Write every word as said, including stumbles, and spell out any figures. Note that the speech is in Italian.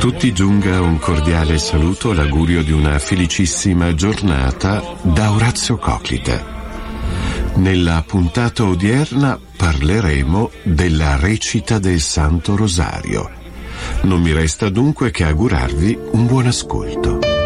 tutti giunga un cordiale saluto, l'augurio di una felicissima giornata da Orazio Coclite. Nella puntata odierna parleremo della recita del Santo Rosario. Non mi resta dunque che augurarvi un buon ascolto.